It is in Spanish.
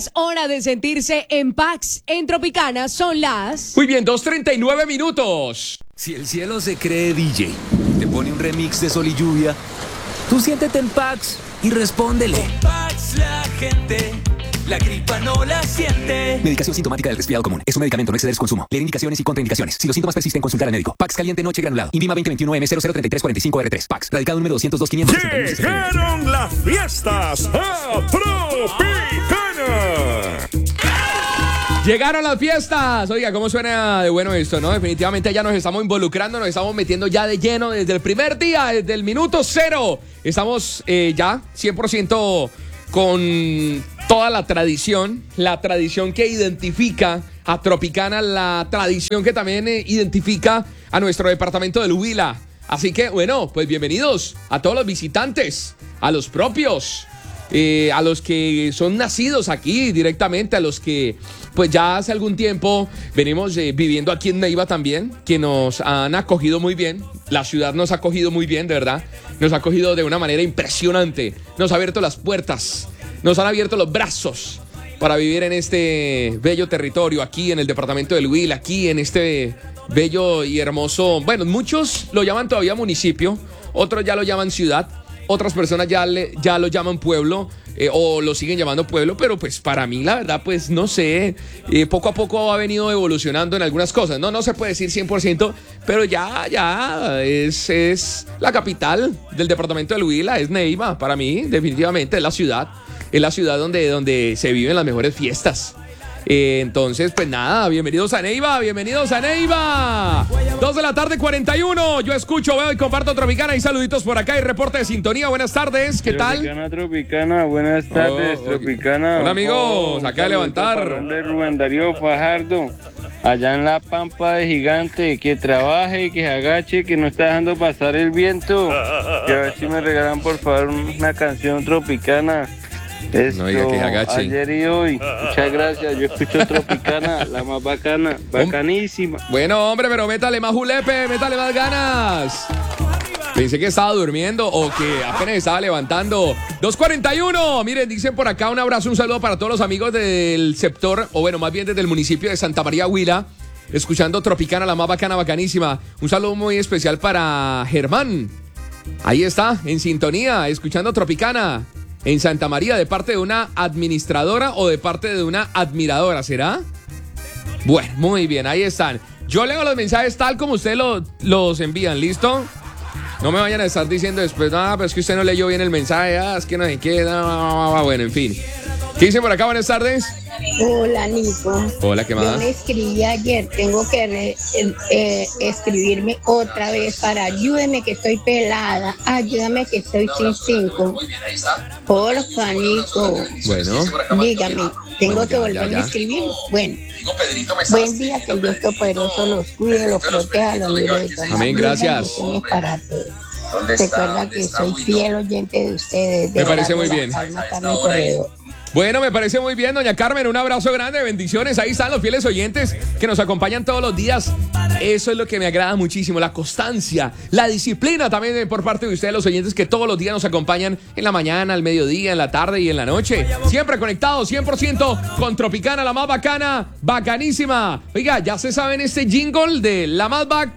Es hora de sentirse en Pax. En Tropicana son las... Muy bien, 2:39 minutos. Si el cielo se cree DJ, te pone un remix de Sol y Lluvia, tú siéntete en Pax y respóndele. Con Pax la gente, la gripa no la siente. Medicación sintomática del resfriado común. Es un medicamento, no exceder su consumo. Leer indicaciones y contraindicaciones. Si los síntomas persisten, consultar al médico. Pax caliente noche granulado. Invima 2021M003345R3. Pax. Radicado número 202-500. Llegaron las fiestas a Tropicana. Llegaron las fiestas. Oiga, cómo suena de bueno esto, ¿no? Definitivamente ya nos estamos involucrando, nos estamos metiendo ya de lleno desde el primer día, desde el minuto cero. Estamos ya 100% con toda la tradición que identifica a Tropicana, la tradición que también identifica a nuestro departamento del Huila. Así que, bueno, pues bienvenidos a todos los visitantes, a los propios, a los que son nacidos aquí directamente, a los que pues ya hace algún tiempo venimos viviendo aquí en Neiva también, que nos han acogido muy bien. La ciudad nos ha acogido muy bien, de verdad. Nos ha acogido de una manera impresionante. Nos ha abierto las puertas, nos han abierto los brazos para vivir en este bello territorio, aquí en el departamento del Huila, aquí en este bello y hermoso... Bueno, muchos lo llaman todavía municipio, otros ya lo llaman ciudad, otras personas ya lo llaman pueblo, o lo siguen llamando pueblo, pero pues para mí la verdad pues no sé, poco a poco ha venido evolucionando en algunas cosas, no se puede decir 100%, pero ya es la capital del departamento del Huila, es Neiva, para mí definitivamente es la ciudad donde se viven las mejores fiestas. Entonces, pues nada, bienvenidos a Neiva. 2:41 Yo escucho, veo y comparto Tropicana. Y saluditos por acá y reporte de sintonía. Buenas tardes, ¿qué tal? Tropicana, buenas tardes, Tropicana. Hola amigos, acá de levantar. De Rubén Darío Fajardo, allá en la Pampa de Gigante, que trabaje, que se agache, que no está dejando pasar el viento. Y a ver si me regalan por favor una canción tropicana. Esto, no diga que se agache. Ayer y hoy, muchas gracias, yo escucho Tropicana, la más bacana, bacanísima. Bueno, hombre, pero métale más julepe, métale más ganas. Pensé que estaba durmiendo o que apenas estaba levantando. 2:41, miren, dicen por acá un abrazo, un saludo para todos los amigos del sector, o bueno, más bien desde el municipio de Santa María Huila, escuchando Tropicana, la más bacana, bacanísima. Un saludo muy especial para Germán. Ahí está, en sintonía, escuchando Tropicana. En Santa María, ¿de parte de una administradora o de parte de una admiradora? ¿Será? Bueno, muy bien, ahí están. Yo leo los mensajes tal como ustedes los envían, ¿listo? No me vayan a estar diciendo después, pero es que usted no leyó bien el mensaje, es que no sé qué, bueno, en fin. ¿Qué dicen por acá? Buenas tardes. Hola, Nico. Hola, ¿qué más? Yo me escribí ayer, tengo que escribirme otra vez para ayúdeme que estoy pelada, ayúdame que estoy sin 5. Porfa, Nico. Bueno. Dígame, tengo que volver a escribir. Bueno, buen día, que el Dios Todopoderoso los cuide, los proteja, los libre de todo. Amén, gracias. Para todos. Recuerda que soy fiel oyente de ustedes. Me parece muy bien. Bueno, me parece muy bien, doña Carmen, un abrazo grande, bendiciones, ahí están los fieles oyentes que nos acompañan todos los días, eso es lo que me agrada muchísimo, la constancia, la disciplina también por parte de ustedes, los oyentes que todos los días nos acompañan en la mañana, al mediodía, en la tarde y en la noche, siempre conectados 100% con Tropicana, la más bacana, bacanísima. Oiga, ya se saben este jingle de la más bacana.